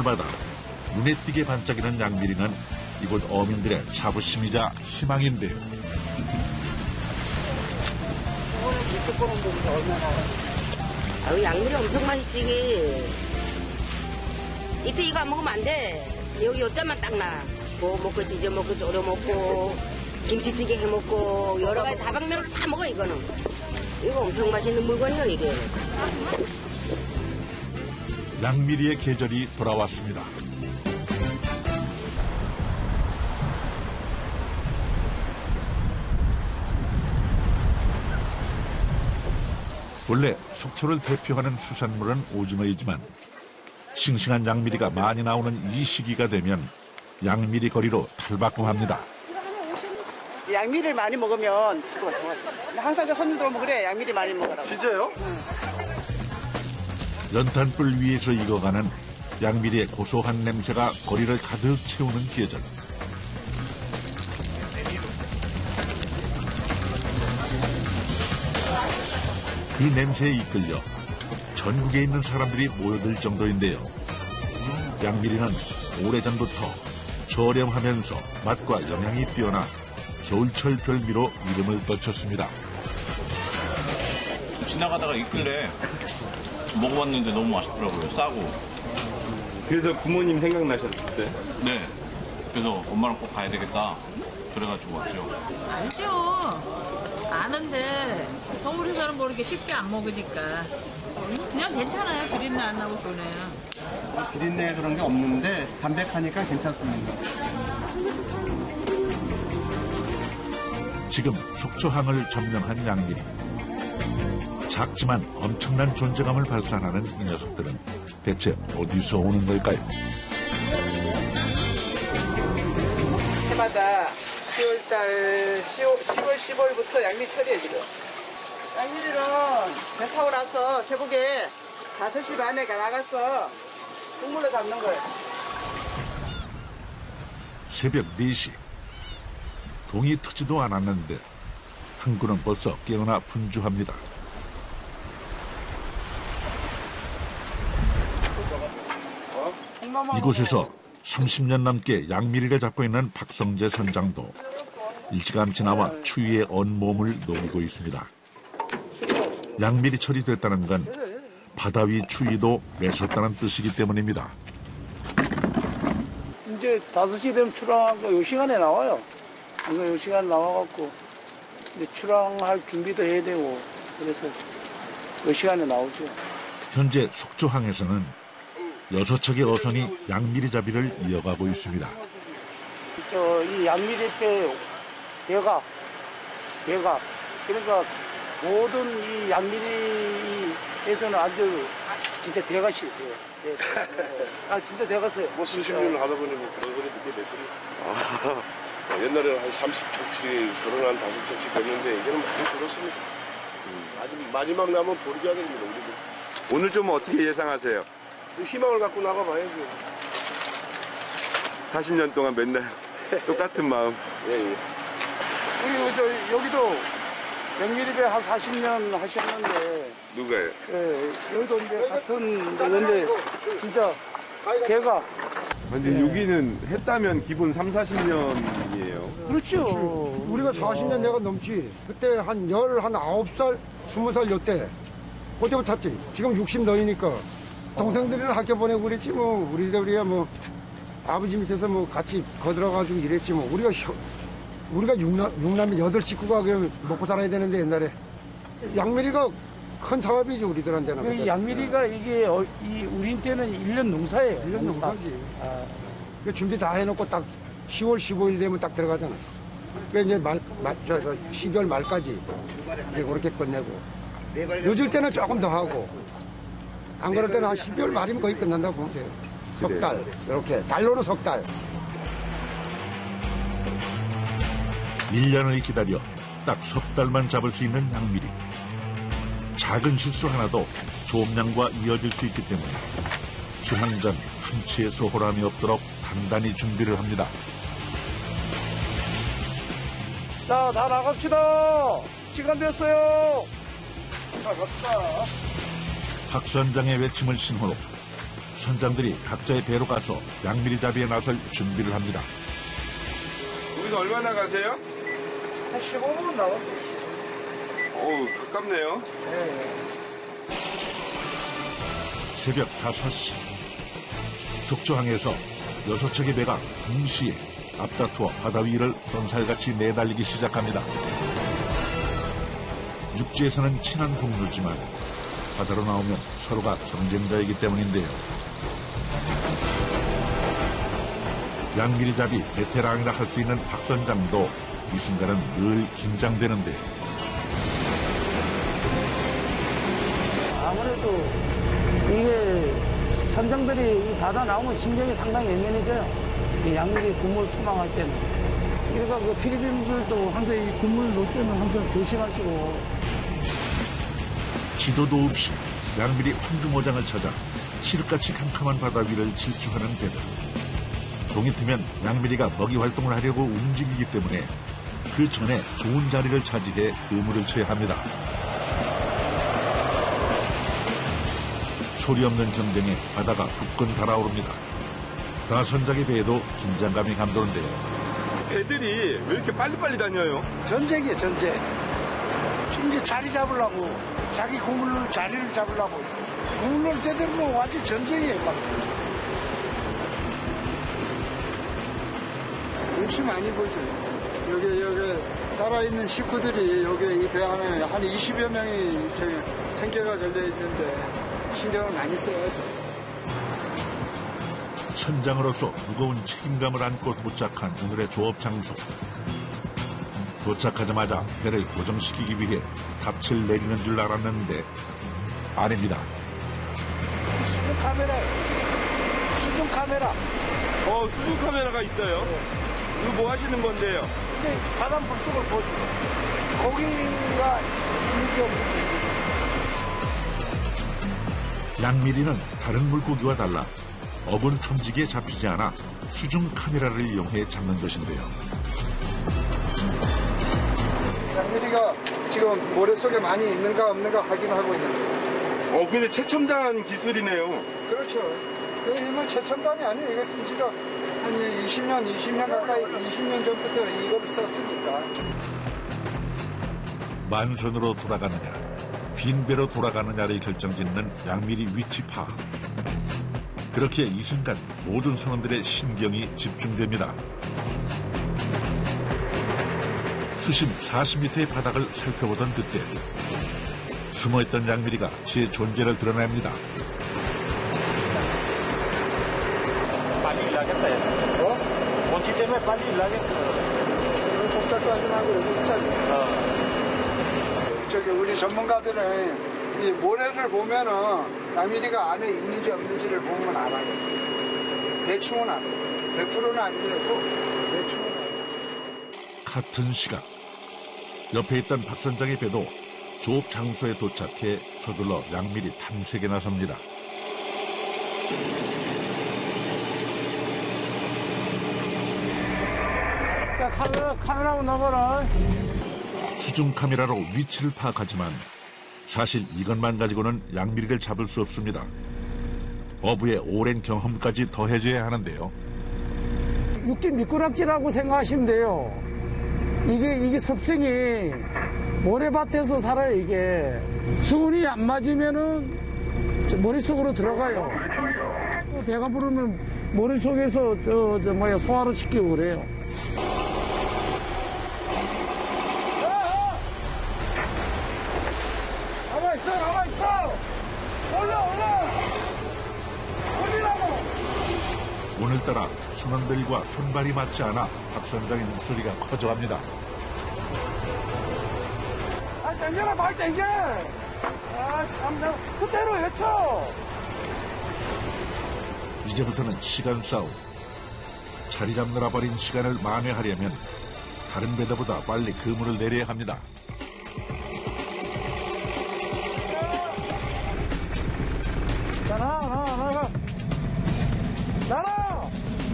받아 눈에 띄게 반짝이는 양미리는 이곳 어민들의 자부심이자 희망인데요. 양미리 엄청 맛있지 이게. 이때 이거 안 먹으면 안 돼. 여기 요때만 딱 나. 뭐 먹고 찢어 먹고 졸여 먹고 김치찌개 해 먹고 여러 가지 다방면으로 다 먹어 이거는. 이거 엄청 맛있는 물건이요 이게. 양미리의 계절이 돌아왔습니다. 원래 속초를 대표하는 수산물은 오징어이지만 싱싱한 양미리가 많이 나오는 이 시기가 되면 양미리 거리로 탈바꿈합니다. 양미리를 많이 먹으면 그거 좋아. 항상 손님들 오면 그래 양미리 많이 먹으라고. 진짜요? 응. 연탄불 위에서 익어가는 양미리의 고소한 냄새가 거리를 가득 채우는 계절. 그 냄새에 이끌려 전국에 있는 사람들이 모여들 정도인데요. 양미리는 오래전부터 저렴하면서 맛과 영양이 뛰어나 겨울철 별미로 이름을 떨쳤습니다. 지나가다가 있길래 먹어봤는데 너무 맛있더라고요. 싸고. 그래서 부모님 생각나셨을 때? 네. 그래서 엄마랑 꼭 가야 되겠다. 그래가지고 왔죠. 알죠. 아는데 서울에서는 뭐 이렇게 쉽게 안 먹으니까 그냥 괜찮아요. 비린내 안 나고 좋네요. 비린내 그런 게 없는데 담백하니까 괜찮습니다. 지금 속초항을 점령한 양미리. 작지만 엄청난 존재감을 발산하는 이 녀석들은 대체 어디서 오는 걸까요? 해마다 10월 15일부터 양미철이에요 지금. 양미리는 배 타고 나서 새벽에 5시 반에 나가서 국물로 잡는 거예요. 새벽 4시. 동이 트지도 않았는데 항구는 벌써 깨어나 분주합니다. 이곳에서 30년 넘게 양미리를 잡고 있는 박성재 선장도 일찌감치 나와 추위에 온몸을 녹이고 있습니다. 양미리철이 됐다는 건 바다 위 추위도 매섭다는 뜻이기 때문입니다. 이제 5시 되면 출항하고 요 시간에 나와요. 이거 요 시간에 나와갖고 이제 출항할 준비도 해야 되고 그래서 요 시간에 나오죠. 현재 속초항에서는 6척의 어선이 양미리 잡이를 이어가고 있습니다. 이 양미리 배가 그러니까 모든 이 양미리에서는 아주 진짜 대가시 진짜 대가세요. 뭐 수십 년을 하다 보니 뭐 그런 소리 듣게 됐습니다. 옛날에는 한 30척씩, 35척씩 됐는데 이제는 많이 줄었습니다. 마지막 남은 보리가 됩니다. 우리도. 오늘 좀 어떻게 예상하세요? 희망을 갖고 나가봐야죠. 40년 동안 맨날 똑같은 마음. 예, 예. 우리 여기도 양미리배 한 40년 하셨는데 누가요? 예, 여기도 이제 같은 데인데 진짜 개가 근데 여기는 했다면 기본 3, 40년이에요. 그렇죠. 우리가 40년 내가 넘지. 그때 한 9살, 20살 요때. 그때부터 탔지. 지금 60 너이니까. 동생들이랑 학교 보내고 그랬지 뭐. 우리야 뭐 아버지 밑에서 뭐 같이 거들어가지고 이랬지 뭐. 우리가 육남매 8식구가 그냥 먹고 살아야 되는데 옛날에. 양미리가 큰 사업이죠 우리들한테는. 그 양미리가 이게 우리한테는 1년 농사예요. 1년 농사지. 준비 다 해놓고 딱 10월 15일 되면 딱 들어가잖아. 그 이제 12월 말까지 이제 그렇게 끝내고. 늦을 때는 조금 더 하고. 안 그럴 때는 한 12월 말이면 거의 끝난다고 보면 돼요. 석 달. 이렇게. 달로는 석 달. 1년을 기다려 딱 석 달만 잡을 수 있는 양미리. 작은 실수 하나도 조업량과 이어질 수 있기 때문에 주항전 한치의 소홀함이 없도록 단단히 준비를 합니다. 자, 다 나갑시다. 시간 됐어요. 자, 갑시다. 박 선장의 외침을 신호로 선장들이 각자의 배로 가서 양미리 잡이에 나설 준비를 합니다. 여기서 얼마나 가세요? 한 15분 나와. 어우, 가깝네요. 새벽 5시. 속초항에서 6척의 배가 동시에 앞다투어 바다 위를 쏜살같이 내달리기 시작합니다. 육지에서는 친한 동료지만 바다로 나오면 서로가 경쟁자이기 때문인데요. 양미리 잡이 베테랑이라 할 수 있는 박 선장도 이 순간은 늘 긴장되는데요. 아무래도 이게 선장들이 이 바다 나오면 심정이 상당히 예민해져요. 이 양미리 국물 투망할 때는. 그러니까 그 피디님들도 항상 이 국물 놓을 때는 항상 조심하시고. 지도도 없이 양미리 황금어장을 찾아 칠흑같이 캄캄한 바다 위를 질주하는 배들. 동이 트면 양미리가 먹이 활동을 하려고 움직이기 때문에 그 전에 좋은 자리를 차지해 그물을 쳐야 합니다. 소리 없는 전쟁에 바다가 후끈 달아오릅니다. 가선장의 배에도 긴장감이 감도는데요. 배들이 왜 이렇게 빨리빨리 다녀요? 전쟁이에요, 전쟁. 이제 자리 잡으려고, 자기 국물로 자리를 잡으려고. 국물을 때되면 완전 전쟁이에요, 막. 눈치 많이 보죠. 여기 살아있는 식구들이 여기 이 배 안에 한 20여 명이 생계가 걸려있는데 신경을 많이 써야죠. 선장으로서 무거운 책임감을 안고 도착한 오늘의 조업 장소. 도착하자마자 배를 고정시키기 위해 탑을 내리는 줄 알았는데 아닙니다. 수중 카메라. 수중 카메라가 있어요? 이거 뭐 하시는 건데요? 근데 바다 물속을 보죠. 고기가 있는 게 없는. 양미리는 다른 물고기와 달라 어분 탐지기에 잡히지 않아 수중 카메라를 이용해 잡는 것인데요. 양미리가 지금 모래 속에 많이 있는가 없는가 확인하고 있는 거예요. 근데 최첨단 기술이네요. 그렇죠. 이건 최첨단이 아니에요. 이거 쓴 지도 한 20년 가까이, 20년 전부터 이걸 썼으니까. 만선으로 돌아가느냐, 빈배로 돌아가느냐를 결정짓는 양미리 위치 파악. 그렇게 이 순간 모든 선원들의 신경이 집중됩니다. 수심 40m의 바닥을 살펴보던 그때 숨어있던 양미리가 제 존재를 드러냅니다. 빨리 일하겠다, 얘. 먼지 때문에 빨리 일하겠어. 복잡도 하지 말고 여기 있잖아. 저기 우리 전문가들은 이 모래를 보면은 양미리가 안에 있는지 없는지를 보면 알아요. 대충은 알아요. 100%는 아니더라도 대충은 알아요. 같은 시각 옆에 있던 박 선장의 배도 조업 장소에 도착해 서둘러 양미리 탐색에 나섭니다. 자, 카메라 한번 넣어봐라. 수중 카메라로 위치를 파악하지만 사실 이것만 가지고는 양미리를 잡을 수 없습니다. 어부의 오랜 경험까지 더해져야 하는데요. 육지 미꾸락지라고 생각하시면 돼요. 이게 습성이 모래밭에서 살아요, 이게. 수온이 안 맞으면은 머릿속으로 들어가요. 배가 부르면 머릿속에서 소화를 시키고 그래요. 가만있어! 올리라고! 오늘따라 선원들과 손발이 맞지 않아 박 선장의 목소리가 커져갑니다. 땡겨라, 발 땡겨! 참, 그대로 외쳐! 이제부터는 시간 싸움. 자리 잡느라 버린 시간을 만회하려면 다른 배들보다 빨리 그물을 내려야 합니다. 나라!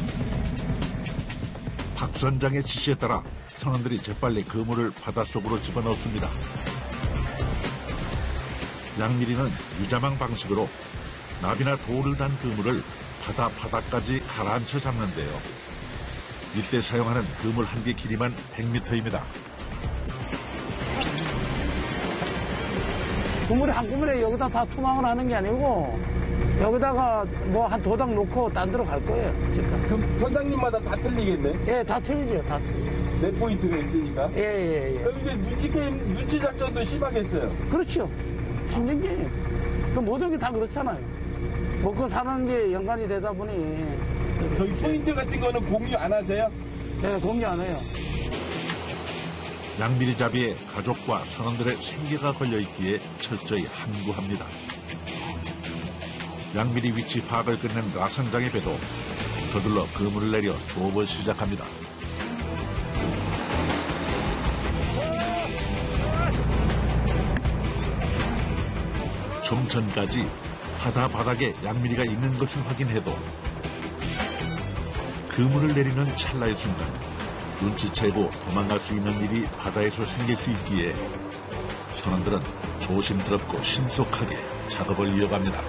박 선장의 지시에 따라 선원들이 재빨리 그물을 바닷속으로 집어넣습니다. 양미리는 유자망 방식으로 나비나 돌을 단 그물을 바다까지 가라앉혀 잡는데요. 이때 사용하는 그물 한 개 길이만 100m입니다. 그물이 한 그물에 여기다 다 투망을 하는 게 아니고 여기다가 뭐 한 도당 놓고 딴 데로 갈 거예요. 그러니까. 그럼 선장님마다 다 틀리겠네? 예, 다 틀리죠. 다 틀리죠. 내 포인트가 있으니까? 예. 그럼 이제 눈치 작전도 심하겠어요? 그렇죠. 심리전이에요. 그 모든 게 다 그렇잖아요. 먹고 사는 게 연관이 되다 보니. 저희 포인트 같은 거는 공유 안 하세요? 네, 공유 안 해요. 양미리잡이에 가족과 선원들의 생계가 걸려있기에 철저히 함구합니다. 양미리 위치 파악을 끝낸 라선장의 배도 서둘러 그물을 내려 조업을 시작합니다. 좀 전까지 바닥에 양미리가 있는 것을 확인해도 그물을 내리는 찰나의 순간 눈치채고 도망갈 수 있는 일이 바다에서 생길 수 있기에 선원들은 조심스럽고 신속하게 작업을 이어갑니다.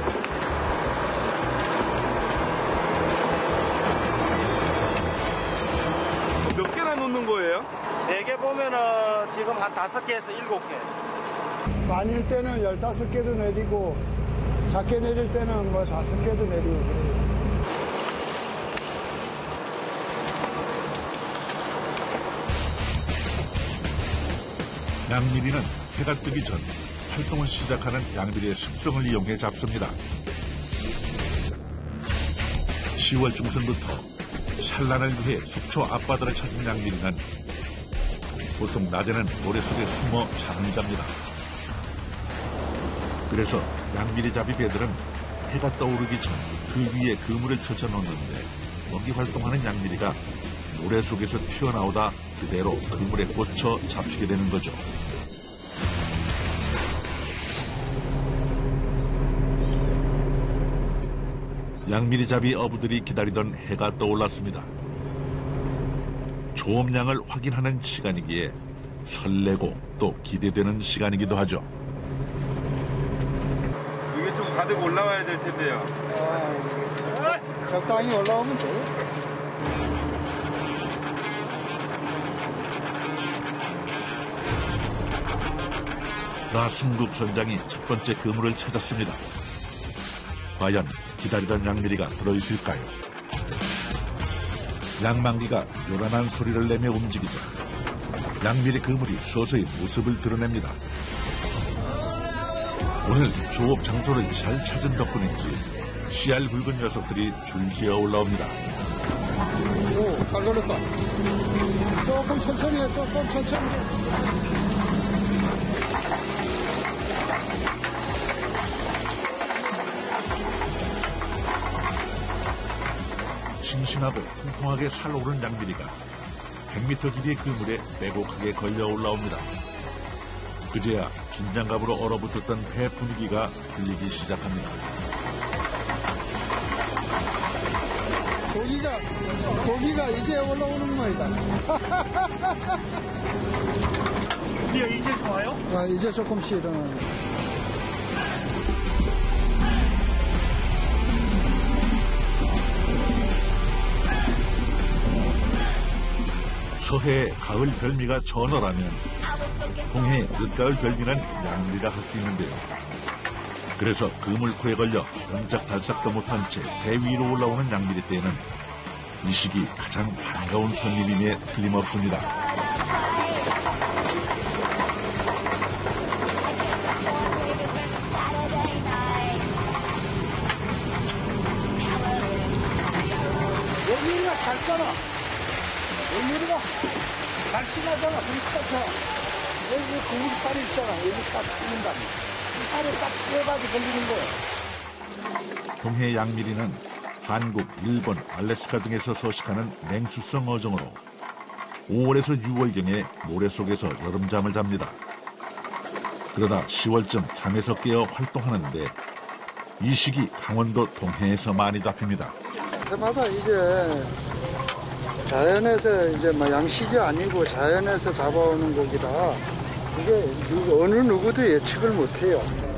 몇 개나 놓는 거예요? 대개 보면은 지금 한 5개에서 7개. 많일 때는 15개도 내리고 작게 내릴 때는 뭐 5개도 내리고 그래요. 양미리는 해가 뜨기 전 활동을 시작하는 양미리의 습성을 이용해 잡습니다. 10월 중순부터 산란을 위해 속초 앞바다를 찾은 양미리는 보통 낮에는 모래 속에 숨어 잠을 잡니다. 그래서 양미리 잡이 배들은 해가 떠오르기 전 그 위에 그물을 펼쳐 놓는데 먹이 활동하는 양미리가 모래 속에서 튀어나오다 그대로 그물에 꽂혀 잡히게 되는 거죠. 양미리잡이 어부들이 기다리던 해가 떠올랐습니다. 조업량을 확인하는 시간이기에 설레고 또 기대되는 시간이기도 하죠. 이게 좀 가득 올라와야 될 텐데요. 적당히 올라오면 돼요. 라승국 선장이 첫 번째 그물을 찾았습니다. 과연 기다리던 양미리가 들어있을까요? 양망기가 요란한 소리를 내며 움직이자 양미리 그물이 서서히 모습을 드러냅니다. 오늘 조업 장소를 잘 찾은 덕분인지 씨알 굵은 녀석들이 줄지어 올라옵니다. 오, 잘 걸렸다. 조금 천천히 해, 조금 천천히 해. 싱싱하고 통통하게 살오른 양미리가 100m 길이의 그물에 빼곡하게 걸려 올라옵니다. 그제야 긴장감으로 얼어붙었던 배 분위기가 풀리기 시작합니다. 고기가 이제 올라오는 모이다. 이제 좋아요? 아, 이제 조금씩 일어나는. 서해의 가을 별미가 전어라면 동해의 늦가을 별미는 양미리라 할 수 있는데요. 그래서 그물코에 걸려 옴짝달싹도 못한 채 배 위로 올라오는 양미리 때에는 이 시기 가장 반가운 손님임에 틀림없습니다. 여기가 밝잖아. 여기가 날씬하잖아. 그러니까 여기 그물 살이 있잖아. 여기 딱 뚫는다. 이 살을 딱 떼가지고 걸리는 거야. 동해 양미리는 한국, 일본, 알래스카 등에서 서식하는 냉수성 어종으로 5월에서 6월경에 모래 속에서 여름잠을 잡니다. 그러다 10월쯤 잠에서 깨어 활동하는데 이 시기 강원도 동해에서 많이 잡힙니다. 해마다 이제 자연에서 이제 뭐 양식이 아니고 자연에서 잡아오는 고기라 이게 어느 누구도 예측을 못해요.